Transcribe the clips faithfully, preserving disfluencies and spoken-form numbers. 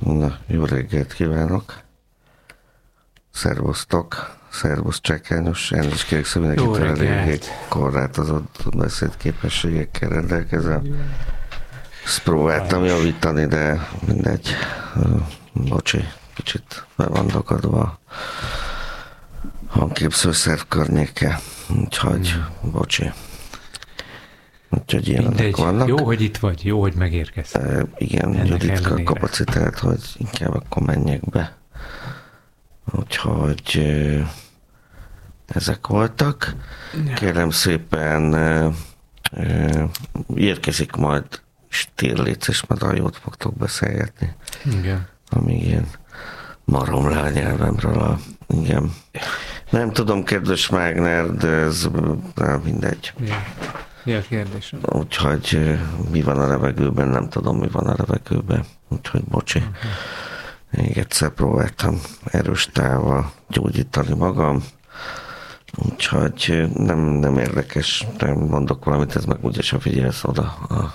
Na, jó reggelt kívánok! Szervusztok! Szervusz Csekányos! Elnézést kérek, szóval mindenkitől eléggé korlátozott beszédképességekkel rendelkezem. Ezt próbáltam javítani, de mindegy. Bocsi, kicsit be van dagadva a hangképzőszerv környéke. Úgyhogy, bocsi. Úgyhogy ilyenek vannak. Jó, hogy itt vagy, jó, hogy megérkeztél. E, igen, Juditka a kapacitált, hogy inkább akkor menjek be. Úgyhogy e, ezek voltak. Kérem szépen e, e, érkezik majd Stirlitz, és majd a jót fogtok beszélgetni. Igen. Amíg ilyen marom le a nyelvemről. A, igen. Nem tudom, kedves Mágner, de ez nem mindegy. Igen. Mi a kérdés? Úgyhogy mi van a levegőben, nem tudom, mi van a levegőben. Úgyhogy bocsi. Uh-huh. Még egyszer próbáltam erős távval gyógyítani magam. Úgyhogy nem, nem érdekes, nem mondok valamit, ez meg úgyis, ha figyelsz oda. A...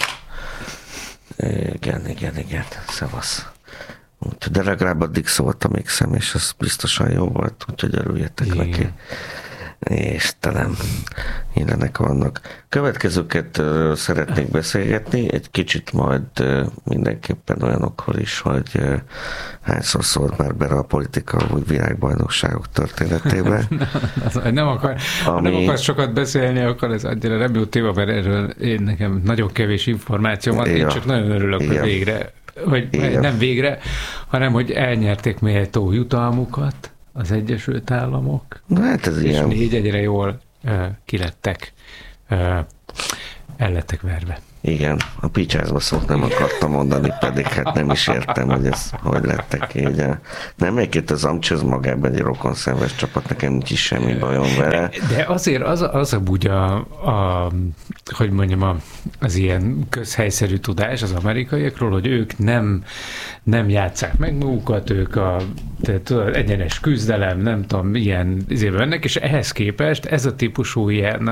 Igen, igen, igen, szevasz. Úgyhogy, de legalább addig szóltam még szem, és ez biztosan jó volt, úgyhogy örüljetek igen. neki. Istenem, ilyenek vannak. Következőket uh, szeretnék beszélgetni, egy kicsit majd uh, mindenképpen olyanokról is, hogy uh, hányszor szólt már bele a politika vagy világbajnokságok történetébe. nem, nem, akar, ami... nem akarsz sokat beszélni, akkor ez annyira nem jó téma, mert erről én nekem nagyon kevés információ van, ja. Én csak nagyon örülök, igen. hogy végre, hogy igen. nem végre, hanem hogy elnyerték méltó jutalmukat az Egyesült Államok, na, hát ez és ilyen. négy egyre jól uh, kilettek, uh, el lettek verve. Igen, a picsázba szót nem akartam mondani, pedig hát nem is értem, hogy ez hogy lettek így. Nem, egyébként az Amcs, ez magában egy rokonszenves csapat, nekem nincs is semmi bajom vele. De azért az, az a bugya, a, hogy mondjam, a, az ilyen közhelyszerű tudás az amerikaiakról, hogy ők nem, nem játsszák meg magukat, ők a tehát, egyenes küzdelem, nem tudom, ilyen izében mennek, és ehhez képest ez a típusú ilyen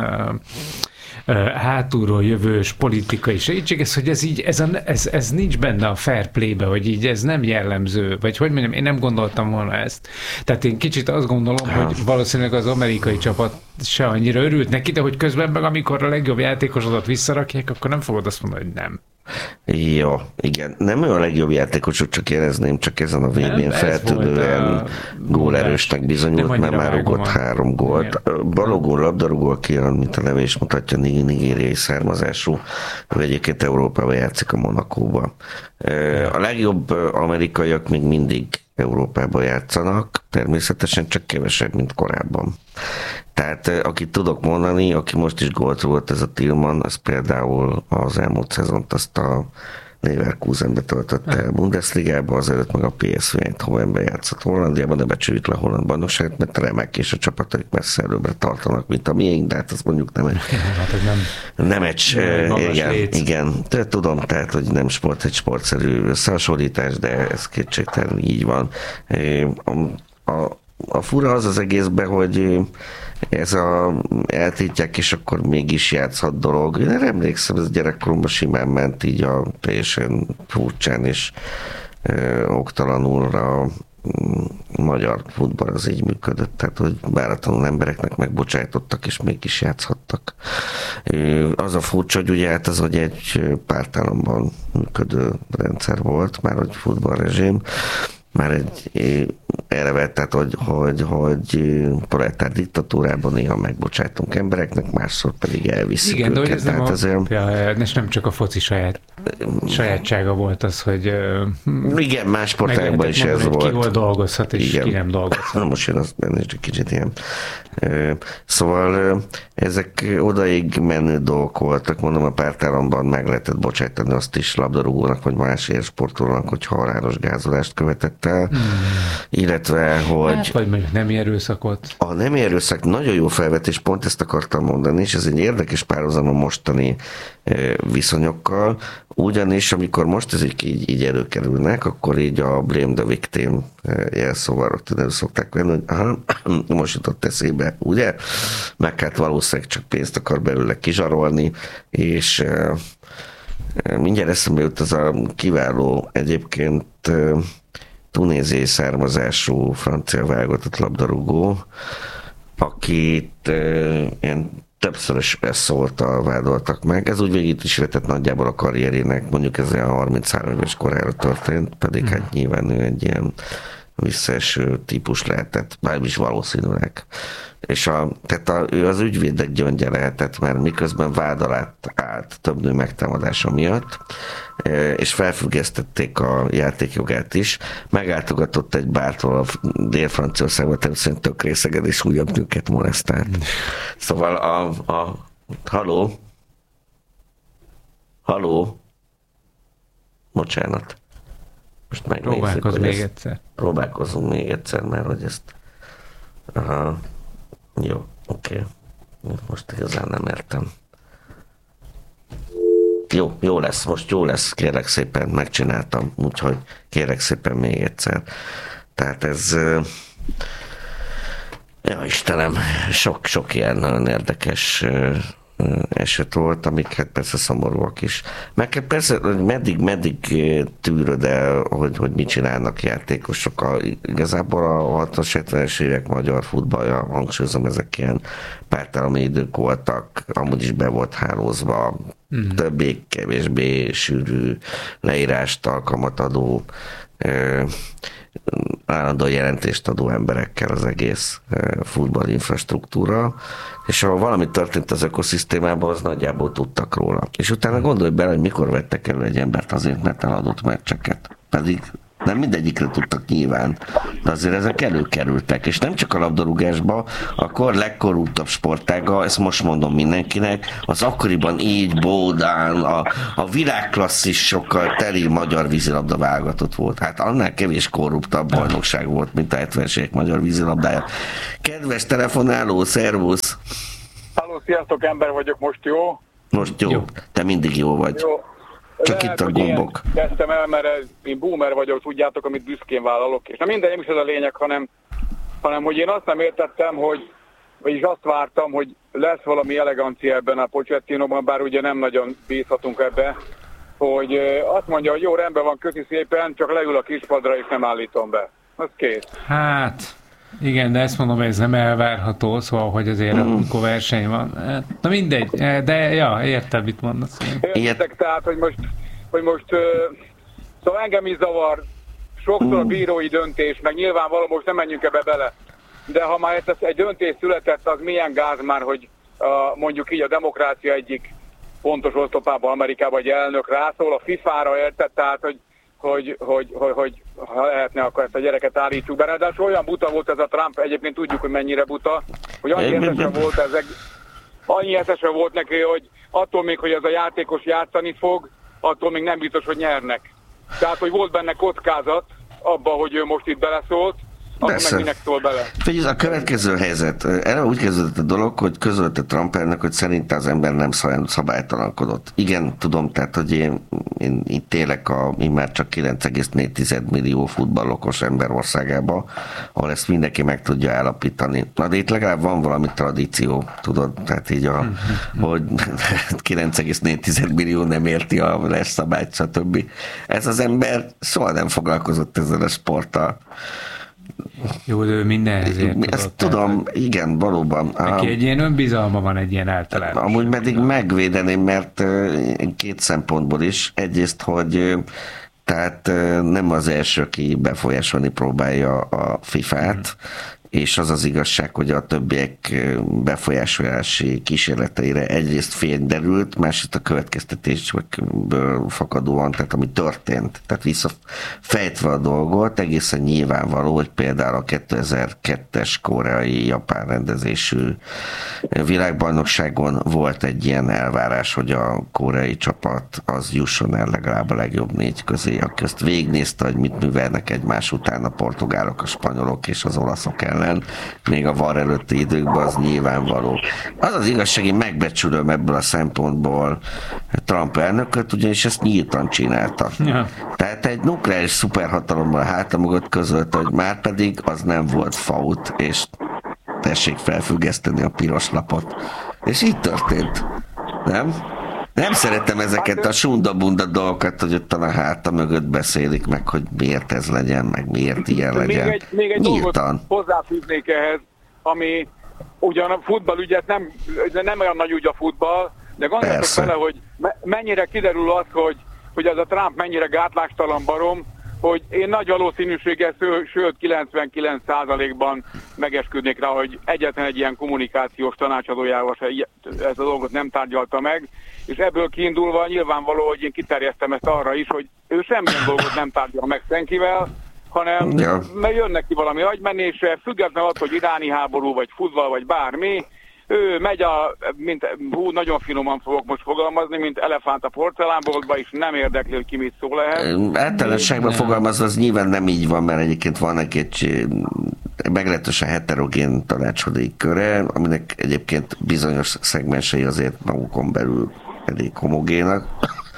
hátulról jövős politikai segítség, ez, hogy ez így, ez, a, ez, ez nincs benne a fair play-be, hogy így ez nem jellemző, vagy hogy mondjam, én nem gondoltam volna ezt. Tehát én kicsit azt gondolom, ha. hogy valószínűleg az amerikai csapat se annyira örült neki, de hogy közben meg amikor a legjobb játékosodat visszarakják, akkor nem fogod azt mondani, hogy nem. Jó, igen. Nem ő a legjobb játékosok, csak érezném, csak ezen a vé bén feltűnően gólerősnek bizonyult, mert már rugott három gólt. Balogun labdarúgó, aki mint a neve is mutatja, nigériai származású, ő egyébként Európában játszik a Monakóban. A legjobb amerikaiak még mindig Európában játszanak, természetesen csak kevesebb, mint korábban. Tehát akit tudok mondani, aki most is gólt volt, ez a Tillman, az például az elmúlt szezont azt a Leverkusenbe töltötte el Bundesligába, azelőtt meg a pé es vé Eindhovenben játszott Hollandiában, de becsüljük le a holland bajnokságot, mert remek, és a csapataik messze előbbre tartanak, mint a miénk, de hát az mondjuk nem egy hát, nem, nem egy, nem igen, igen, de tudom, tehát, hogy nem sport, egy sportszerű összehasonlítás, de ez kétségtelen így van. A, a, a fura az az egészben, hogy ez a eltiltják, és akkor mégis játszhat dolog. Én emlékszem, ez gyerekkoromban simán ment így a teljesen furcsán és ö, oktalanul a magyar futball az így működött, tehát hogy váratlanul embereknek megbocsájtottak, és mégis játszhattak. Az a furcsa, hogy ugye hát az, hogy egy pártállamban működő rendszer volt, már egy futballrezsim, már egy eleve, tehát hogy, hogy, hogy proletár diktatúrában néha megbocsájtunk embereknek, másszor pedig elviszik igen, őket. De ez nem, a, azért... ja, és nem csak a foci saját, sajátsága volt az, hogy igen, más sportágban is ez volt. Ki hol dolgozhat, és igen. Ki nem dolgozhat. Na most én azt benne is egy kicsit ilyen. Szóval ezek odaig menő dolgok voltak, mondom, a pártállamban meg lehetett bocsájtani azt is labdarúgónak, vagy más élsportolónak, hogy halálos gázolást követett el, hmm. illetve, hogy... Hát, vagy mondjuk nem erőszakot. A nem erőszak nagyon jó felvetés, pont ezt akartam mondani, és ez egy érdekes párhuzam a mostani viszonyokkal, ugyanis amikor most ezek így, így előkerülnek, akkor így a blame the victim jelszóval rögtön szokták venni, hogy aha, most jutott eszébe, ugye? Meg hát valószínűleg csak pénzt akar belőle kizsarolni, és Mindjárt eszembe jut az a kiváló, egyébként tunéziai származású francia válogatott labdarúgó, akit ilyen többszörös eszoltal vádoltak meg. Ez úgy végig is vetett nagyjából a karrierének, mondjuk ez a harminchárom éves korára történt, pedig mm. hát nyilván ő egy ilyen visszaeső típus lehetett, bármis valószínűleg. És a, tehát a, ő az ügyvédek gyöngye lehetett, mert miközben vád alá állt több nő megtámadása miatt, és felfüggesztették a játékjogát is, meglátogatott egy bártól a Dél-Franciaországban, természetesen tök részegen és újabb nőket molesztált. Szóval a, a haló, haló, bocsánat. Most megnézzük, Próbálkozz még egyszer. Próbálkozunk még egyszer, mert hogy ezt... Aha. Jó, oké. Okay. Most igazán nem értem. Jó, jó lesz, most jó lesz, kérlek szépen, megcsináltam, úgyhogy kérlek szépen még egyszer. Tehát ez... Ja, Istenem, sok-sok ilyen nagyon érdekes eset volt, amik hát persze szomorúak is. Meg hát persze, hogy meddig, meddig tűröd el, hogy, hogy mit csinálnak játékosok. A, igazából a hatvanas hetvenes évek magyar futballja, hangsúlyozom, ezek ilyen pártállami idők voltak, amúgy is be volt hálózva, mm. többé-kevésbé sűrű leírást, alkalmat adó, állandó jelentést adó emberekkel az egész futball infrastruktúra, és ha valami történt az ökoszisztémában, az nagyjából tudtak róla. És utána gondolj bele, hogy mikor vettek elő egy embert azért, mert eladott meccseket. Pedig nem mindegyikre tudtak nyilván, de azért ezek előkerültek, és nem csak a labdarúgásba, akkor legkorruptabb sportága, ezt most mondom mindenkinek, az akkoriban így Bódán, a, a világklasszisokkal teli magyar vízilabda válogatott volt. Hát annál kevés korruptabb bajnokság volt, mint a hetvenes évek magyar vízilabdája. Kedves telefonáló, szervusz! Halló, sziasztok, ember vagyok, most jó? Most jó, jó. Te mindig jó vagy. Jó. Csak lehet, itt a gombok. Kezdtem el, mert én boomer vagyok, tudjátok, amit büszkén vállalok. És nem minden, nem is ez a lényeg, hanem, hanem hogy én azt nem értettem, hogy, vagyis azt vártam, hogy lesz valami elegancia ebben a Pochettinóban, bár ugye nem nagyon bízhatunk ebbe, hogy azt mondja, hogy jó, rendben van, köszi szépen, csak leül a kispadra és nem állítom be. Az kész. Hát... Igen, de ezt mondom, ez nem elvárható, szóval, hogy azért mm. amikor verseny van. Na mindegy, de ja, értem, mit mondasz. Értek, tehát, hogy most, hogy most uh, szóval engem is zavar sokszor a bírói döntés, meg nyilvánvaló, most nem menjünk ebbe bele, de ha már ez egy döntés született, az milyen gáz már, hogy uh, mondjuk így a demokrácia egyik pontos oszlopában Amerikában egy elnök rászól, a fifára érted, tehát, hogy Hogy, hogy, hogy, hogy ha lehetne, akkor ezt a gyereket állítsuk be. Ráadásul olyan buta volt ez a Trump, egyébként tudjuk, hogy mennyire buta, hogy annyi eszesen volt ez, annyi eszesen volt neki, hogy attól még, hogy ez a játékos játszani fog, attól még nem biztos, hogy nyernek. Tehát, hogy volt benne kockázat abban, hogy ő most itt beleszólt, akkor meg minek szól bele. Figyelj, a következő helyzet. Erre úgy kezdődött a dolog, hogy közölte Trump elnök, hogy szerinte az ember nem szabálytalankodott. Igen, tudom, tehát, hogy én, én itt élek a immár csak kilenc egész négy millió futballokos ember országába, ahol ezt mindenki meg tudja állapítani. Na, de itt legalább van valami tradíció, tudod, tehát így a, hogy kilenc egész négy millió nem érti a les szabályt, stb. Ez az ember soha nem foglalkozott ezzel a sporttal. Jó, de ő mindenhez ért. Ezt tudom, tehát, igen, valóban. Neki egy ilyen önbizalma van, egy ilyen általános. Amúgy pedig megvédeném, mert két szempontból is. Egyrészt, hogy tehát nem az első, aki befolyásolni próbálja a fifát, és az az igazság, hogy a többiek befolyásolási kísérleteire egyrészt fény derült, másrészt a következtetésből fakadóan, tehát ami történt, tehát visszafejtve a dolgot, egészen nyilvánvaló, hogy például a kétezer-kettes koreai-japán rendezésű világbajnokságon volt egy ilyen elvárás, hogy a koreai csapat az jusson el legalább a legjobb négy közé, aki azt végignézte, hogy mit művelnek egymás után a portugálok, a spanyolok és az olaszok ellen, még a var előtti időkben, az nyilvánvaló. Az az igazság, én megbecsülöm ebből a szempontból Trump elnököt, ugyanis ezt nyíltan csinálta. Ja. Tehát egy nukleáris szuperhatalommal háta mögött közölte, hogy már pedig az nem volt fault, és tessék felfüggeszteni a piros lapot. És így történt. Nem? Nem szeretem ezeket hát, a sunda-bunda dolgokat, hogy ott a háta mögött beszélik meg, hogy miért ez legyen, meg miért ilyen legyen. Még egy, még egy dolgot hozzáfűznék ehhez, ami ugyan a futballügyet nem, nem olyan nagy ügy a futball, de gondoljatok bele, hogy mennyire kiderül az, hogy, hogy ez a Trump mennyire gátlástalan barom, hogy én nagy valószínűséggel, sőt kilencvenkilenc százalékban megesküdnék rá, hogy egyetlen egy ilyen kommunikációs tanácsadójával se ezt a dolgot nem tárgyalta meg, és ebből kiindulva nyilvánvaló, hogy én kiterjesztem ezt arra is, hogy ő semmilyen dolgot nem tárgyal meg senkivel, hanem ja. mert jön neki valami agymenésre, függetlenül attól, hogy iráni háború, vagy futball, vagy bármi, ő megy a, mint, hú, nagyon finoman fogok most fogalmazni, mint elefánt a porcelánboltba, és nem érdekli, hogy ki mit szól ehhez. Általánosságban fogalmazva az nyilván nem így van, mert egyébként van egy meglehetősen heterogén tanácsadói köre, aminek egyébként bizonyos szegmensei azért magukon belül elég homogénak,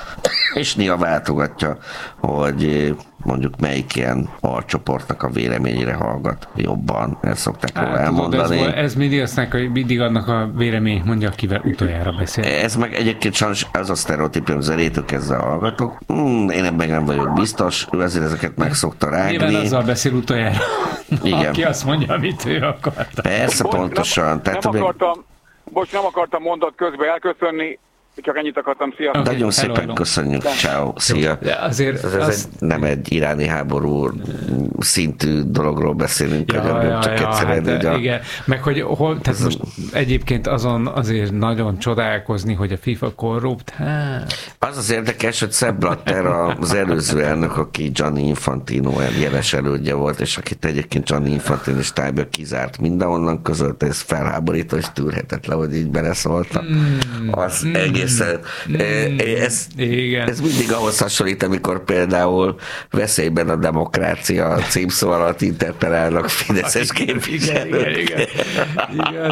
és néha váltogatja, hogy mondjuk melyik ilyen alcsoportnak a véleményére hallgat jobban, ezt szokták hát, róla elmondani. Tudod, ez, ez mindig, aztán, mindig annak a vélemény mondja, akivel utoljára beszél. Ez meg egyébként sajnos az a sztereotípium, zerétök ezzel hallgatok. Hmm, én ebben nem vagyok biztos, ő ezért ezeket meg szokta rágni. Nyilván azzal beszél utoljára, igen. Aki azt mondja, amit ő akarta. Persze, bocs, pontosan. Nem, Tehát, nem, akartam, bocs, nem akartam mondat közben elköszönni, csak ennyit akartam, szia. Okay, nagyon szépen hello, köszönjük, ciao, szia. De azért ez, ez az... egy, nem egy iráni háború szintű dologról beszélünk, ja, hogy ja, csak ja, egyszerűen. Hát, a... igen, meg hogy hol, tehát most egyébként azon azért nagyon csodálkozni, hogy a FIFA korrupt, hát... Az az érdekes, hogy Sepp Blatter az előző elnök, aki Gianni Infantino jeles elődje volt, és akit egyébként Gianni Infantino stábja kizárt mindenhonnan, közölte, ez felháborító és tűrhetetlen, hogy így beleszóltam. Mm, az mm. egész Mm, ez, ez mindig ahhoz hasonlít, amikor például veszélyben a demokrácia címszó alatt interpelálnak fideszes képviselők. Igen, igen, igen. igen.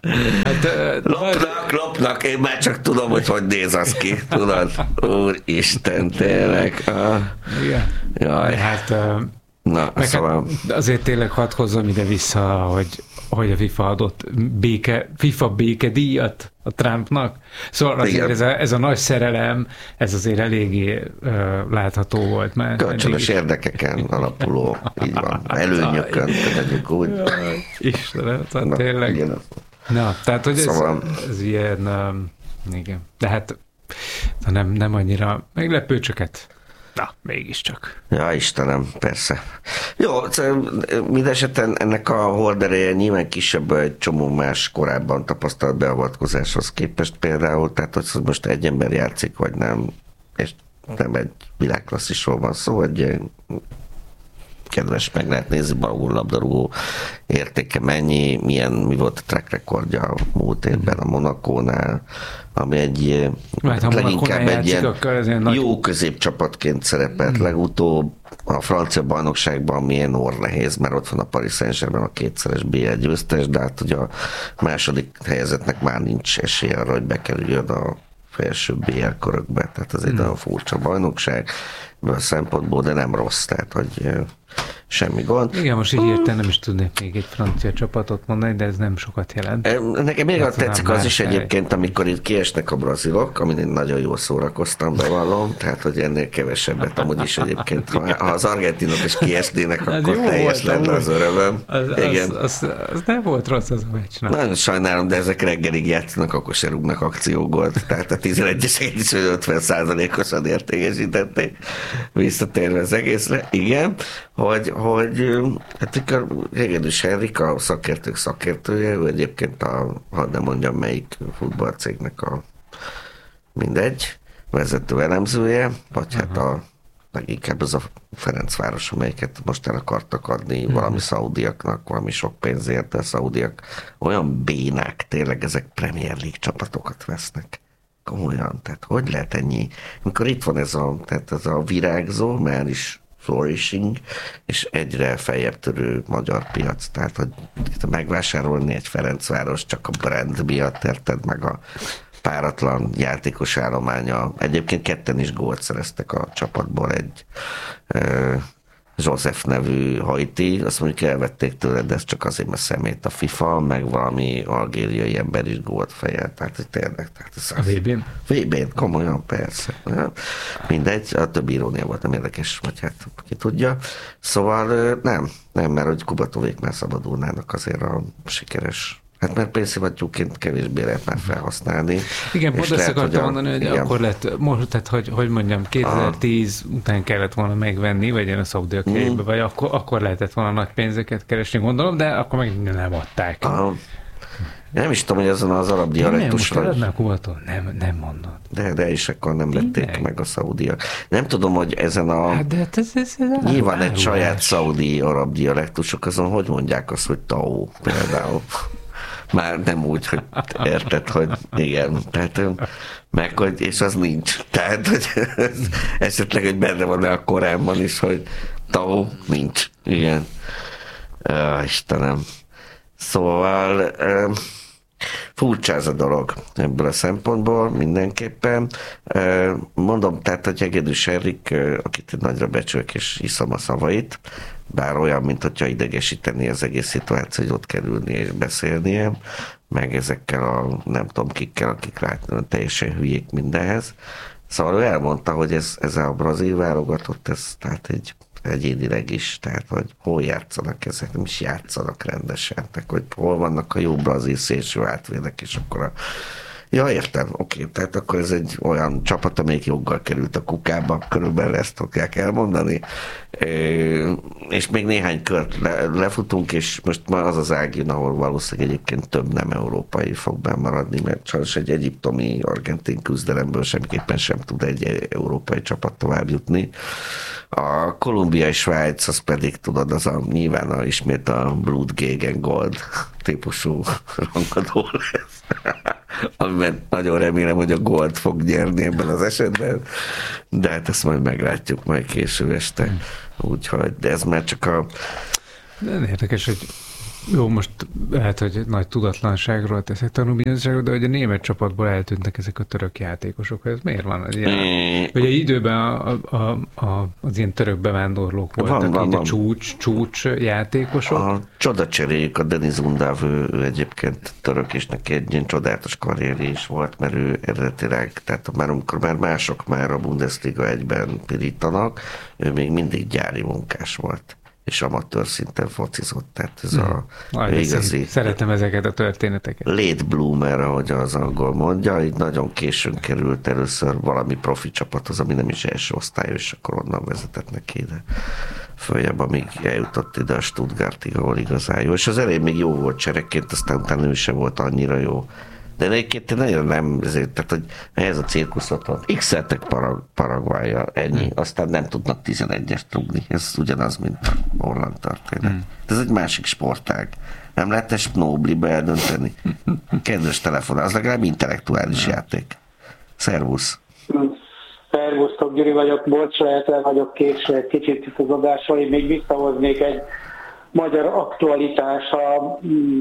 Hát, lopnak, lopnak, én már csak tudom, hogy hogy néz az ki, tudod? Úristen, tényleg. Ah. Igen. Jaj. Hát, Na, szóval... azért tényleg hadd hozzam ide vissza, hogy, hogy a FIFA adott béke, FIFA békedíjat a Trumpnak. Szóval azért ez a, ez a nagy szerelem, ez azért eléggé uh, látható volt. Mert kölcsönös eddig... érdekeken alapuló, így van, előnyökön, tegyük úgy. Istenem, tehát tényleg. Igen. Na, tehát, hogy szóval... ez, ez ilyen, um, igen, de hát nem, nem annyira meglepő, csak hát na, mégiscsak. Ja, Istenem, persze. Jó, mindeseten ennek a hordereje nyilván kisebb egy csomó más korábban tapasztalt beavatkozáshoz képest például, tehát hogy most egy ember játszik, vagy nem, és nem egy világklasszisról van szó, hogy kedves meg lehet nézni, balgó labdarúgó értéke mennyi, milyen, mi volt a track rekordja a múlt évben a Monacónál, ami egy hát, leginkább egy ilyen jó nagy... középcsapatként szerepelt mm. legutóbb a francia bajnokságban, milyen orr nehéz, mert ott van a Paris Saint-Germain, a kétszeres bé el győztes, de hát ugye a második helyezetnek már nincs esélye arra, hogy bekerüljön a felső bé el körökbe, tehát ez egy mm. nagyon furcsa bajnokság a szempontból, de nem rossz, tehát hogy semmi gond. Igen, most így értem, nem is tudnék még egy francia csapatot mondani, de ez nem sokat jelent. Nekem még azt tetszik az is egyébként, amikor itt kiesnek a brazilok, amin én nagyon jól szórakoztam, bevallom, tehát hogy ennél kevesebbet amúgy is egyébként. Ha, ha az argentinok is kiesnének, akkor teljes lenne az örömöm. Az, Igen. Az, az, az nem volt rossz az a meccs. Nagyon sajnálom, de ezek reggelig játszanak, akkor se rúgnak akciógolt. Tehát a tizenegyes ötven százalékosan értékesítették, visszatérve az egészre. Igen, hogy, hogy hát Hegedűs Henrik, a szakértők szakértője, ő egyébként a, hadd nem mondjam melyik futballcégnek a mindegy, vezető elemzője, vagy uh-huh. hát a leginkább az a Ferencváros, amelyiket most el akartak adni uh-huh. valami szaudiaknak, valami sok pénzért, de a szaudiak olyan bénák, tényleg ezek Premier League csapatokat vesznek. Komolyan, tehát hogy lehet ennyi? Amikor itt van ez a, tehát ez a virágzó, már is flourishing, és egyre feljebb törő magyar piac. Tehát, hogy megvásárolni egy Ferencváros csak a brand miatt, érted, meg a páratlan játékos állománya. Egyébként ketten is gólt szereztek a csapatból, egy ö, József nevű haiti, azt mondjuk elvették tőle, de ez csak azért, mert szemét a FIFA, meg valami algériai ember is gólt fejel. Tehát, hogy tényleg. Tehát ez a vé bén? vé bén, komolyan, persze. Mindegy, a több irónia volt, nem érdekes, vagy hát ki tudja. Szóval nem, nem, mert hogy Kubatovék már szabadulnának azért a sikeres. Hát mert pénzszivattyúként kevésbé lehet már felhasználni. Igen, pont ezt akartam mondani, hogy igen. Akkor lett, most, tehát hogy, hogy mondjam, kétezer-tíz ah. után kellett volna megvenni, vagy én a szaudiak mm. helyébe, vagy akkor, akkor lehetett volna nagy pénzeket keresni, gondolom, de akkor meg nem adták. Ah. Nem is tudom, hogy azon az arab dialektusra... Nem, most Kubaton, nem, nem mondod. De, de is akkor nem lették Tényleg? meg a szaudiak. Nem tudom, hogy ezen a... Hát de ez, ez, ez nyilván egy saját szaudi arab dialektusok, azon hogy mondják azt, hogy tau például. Már nem úgy, hogy érted, hogy igen, tehát meg, hogy, és az nincs. Tehát, hogy esetleg, hogy benne van a Koránban is, hogy tau, nincs. Igen. Uh, Istenem. Szóval uh, furcsa ez a dolog ebből a szempontból mindenképpen. Uh, mondom, tehát, hogy Hegedűs Erik, uh, akit nagyra becsülök és hiszem a szavait, bár olyan, mint hogyha idegesíteni az egész szituáció, hogy ott kell ülni és beszélnie, meg ezekkel a nem tudom kikkel, akik rá teljesen hülyék mindenhez. Szóval ő elmondta, hogy ez, ez a brazil válogatott, ez tehát egy egyénileg is, tehát hogy hol játszanak ezek, nem is játszanak rendesen, tehát hogy hol vannak a jó brazil szélső átvédek, és akkor a ja, értem, oké, tehát akkor ez egy olyan csapat, amelyik joggal került a kukába, körülbelül ezt tudják elmondani, és még néhány kört le, lefutunk, és most már az az ág jön, ahol valószínűleg egyébként több nem európai fog bennmaradni, mert sajnos egy egyiptomi, argentin küzdelemből semmiképpen sem tud egy európai csapat tovább jutni. A kolumbiai Svájc, az pedig tudod, az a nyilván a, ismét a Blood Gegen Gold típusú rangadó lesz. Amiben nagyon remélem, hogy a Gold fog nyerni ebben az esetben, de hát ezt majd meglátjuk majd késő este. Úgyhogy, de ez már csak a... De érdekes, hogy jó, most lehet, hogy nagy tudatlanságról teszek tanulmányosságot, de hogy a német csapatból eltűntek ezek a török játékosok. Ez miért van? Az ilyen, hogy egy időben a, a, a, az ilyen török bevándorlók voltak, van, van, így van. a csúcs, csúcs játékosok. A csodacseréjük, a Deniz Undav, ő, ő egyébként török, és neki egy ilyen csodálatos karrierje is volt, mert ő eredetileg, tehát már amikor már mások már a Bundesliga egyben pirítanak, ő még mindig gyári munkás volt, és amatőr szinten focizott, tehát ez hmm. a Aj, igazi... Szeretem ezeket a történeteket. Late bloomer, ahogy az angol mondja, így nagyon későn került először valami profi csapathoz, ami nem is első osztályos, és akkor onnan vezetett neki ide följebb, amíg eljutott ide a Stuttgartig, ahol igazán jó. És az elején még jó volt cserekként, aztán utána ő sem volt annyira jó. De egyébként nagyon nem, ezért, tehát, hogy ez a cirkuszot van. X-eltek Parag, Paraguaya, ennyi. Hmm. Aztán nem tudnak tizenegyest rúgni. Ez ugyanaz, mint a holland történet. Hmm. Ez egy másik sportág. Nem lehet ezt Snoblibe eldönteni. Kedves telefonál, az legalább intellektuális hmm. játék. Szervusz! Szervusztok, Gyuri vagyok, bocs, lehet el vagyok késve egy kicsit itt az adásról, én még visszahoznék egy magyar aktualitás a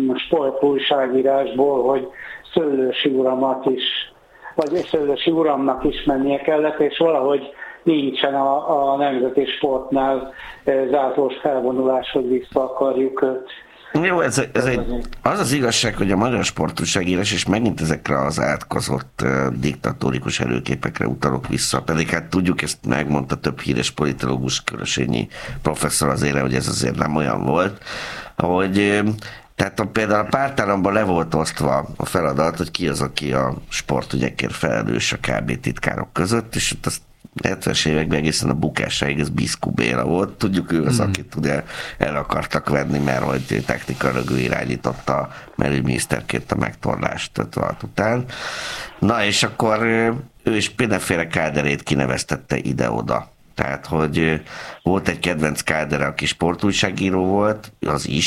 sportújságírásból, hogy Szőlősi uramat is, vagy Szőlősi uramnak is mennie kellett, és valahogy nincsen a, a nemzeti sportnál zászlós felvonulás, hogy vissza akarjuk. Jó, ez, ez egy, az az igazság, hogy a magyar sportújságírás, és megint ezekre az átkozott uh, diktatórikus előképekre utalok vissza, pedig hát tudjuk, ezt megmondta több híres politológus, Körösényi professzor azért, hogy ez azért nem olyan volt, hogy uh, tehát a, például a pártállamban le volt osztva a feladat, hogy ki az, aki a sportügyekért felelős a ká bé titkárok között, és ott azt hetvenes években egészen a bukásáig ez Biszku Béla volt. Tudjuk, ő az, mm. akit ugye el akartak venni, mert hogy technikailag ő irányította belügyminiszterként a megtorlást ötvenhat után. Na és akkor ő is mindenféle káderét kineveztette ide-oda. Tehát, hogy volt egy kedvenc kádere, aki sportújságíró volt, az is,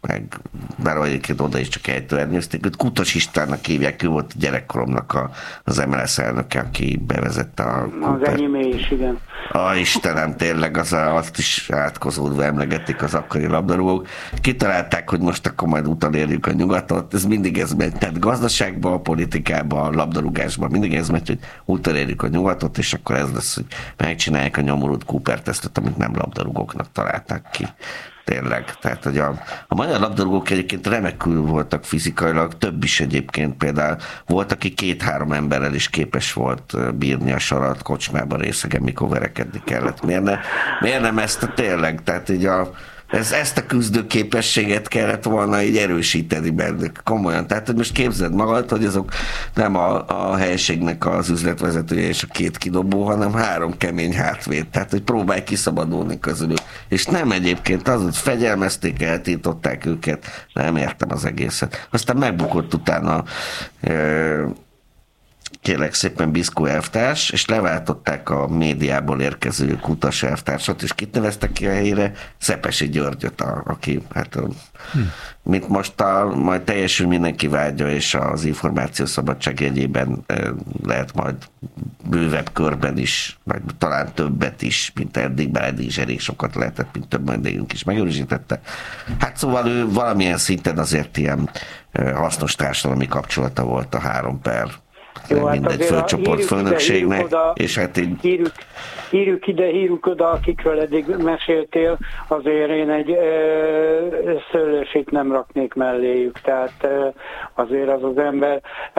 meg bár egyébként oda is csak ejtőernyőzték, őt Kutas Istvánnak hívják, ő volt a gyerekkoromnak a, az em el es elnöke, aki bevezette a... Az enyémé is, igen. A Istenem, tényleg, az a, azt is átkozódva emlegetik az akkori labdarúgók. Kitalálták, hogy most akkor majd utolérjük a nyugatot, ez mindig ez megy, tehát gazdaságban, a politikában, a labdarúgásban mindig ez megy, hogy utolérjük a nyugatot, és akkor ez lesz, hogy megcsinálják a nyomorult Cooper-tesztet, amit nem labdarúgóknak találták ki. Tényleg. Tehát, hogy a, a magyar labdarúgók egyébként remekül voltak fizikailag, több is egyébként, például volt, aki két-három emberrel is képes volt bírni a sarat kocsmában részegen, mikor verekedni kellett. Miért, ne, miért nem ezt a tényleg? Tehát így a Ez, ezt a küzdőképességet kellett volna így erősíteni bennük, komolyan. Tehát, hogy most képzeld magad, hogy azok nem a, a helységnek az üzletvezetője és a két kidobó, hanem három kemény hátvéd. Tehát, hogy próbálj kiszabadulni közülük. És nem egyébként az, hogy fegyelmezték, eltiltották őket, nem értem az egészet. Aztán megbukott utána e- kérlek szépen Biszkó elvtárs, és leváltották a médiából érkező Kutas elvtársat, és kit neveztek ki a helyére? Szepesi Györgyöt, a, aki, hát, hm. mint most a, majd teljesül mindenki vágya, és az információszabadság jegyében e, lehet majd bővebb körben is, vagy talán többet is, mint eddig, bár eddig is elég sokat lehetett, mint több vendégünk is megerősítette. Hát szóval ő valamilyen szinten azért ilyen e, hasznos társadalmi kapcsolata volt a három per Jó, mindegy hát fölcsoport főnökségnek, oda, és hát így... Hírjuk, hírjuk ide, hírjuk oda, akikről eddig meséltél, azért én egy ö, szőlősét nem raknék melléjük, tehát ö, azért az az ember ö,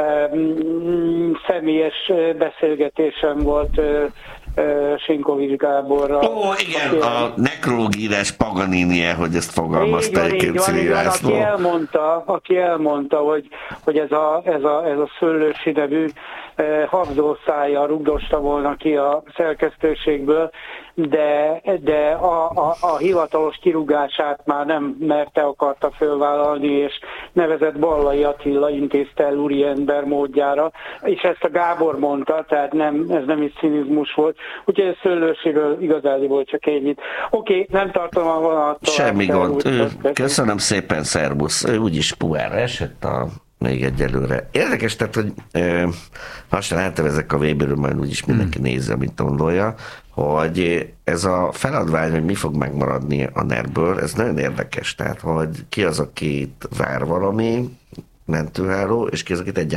személyes beszélgetésem volt ö, Sinkovics Gáborral. Ó, igen, aki, a nekrológírás Paganinie, hogy ezt fogalmazta egyébként Szili László. Aki elmondta, aki elmondta, hogy, hogy ez a, ez a, ez a Szőlősi nevű eh, habzószája rugdosta volna ki a szerkesztőségből, de, de a, a, a hivatalos kirúgását már nem merte, akarta fölvállalni, és nevezett Ballai Attila intézte el úriember módjára, és ezt a Gábor mondta, tehát nem, ez nem is cinizmus volt, úgyhogy a Szőlősiről igazából csak ennyit. Oké, okay, nem tartom a vonattól. Semmi gond. Ő, köszönöm szépen, szervusz. Ő úgyis puhára esett a még egyelőre. Érdekes, tehát, hogy e, lassan eltevezek a Weberről, majd úgyis mindenki hmm. nézze, amit gondolja, hogy ez a feladvány, hogy mi fog megmaradni a nerből, ez nagyon érdekes, tehát, hogy ki az, akit vár valami mentőháló, és ki az, akit egyáltalán